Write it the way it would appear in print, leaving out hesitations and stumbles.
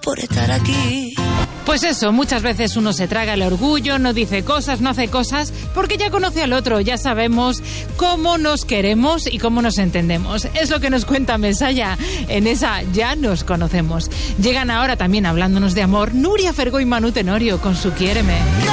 por estar aquí. Pues eso, muchas veces uno se traga el orgullo, no dice cosas, no hace cosas, porque ya conoce al otro, ya sabemos cómo nos queremos y cómo nos entendemos. Es lo que nos cuenta Mesaya, en esa Ya nos conocemos. Llegan ahora también hablándonos de amor Nuria Fergó y Manu Tenorio con su Quiéreme.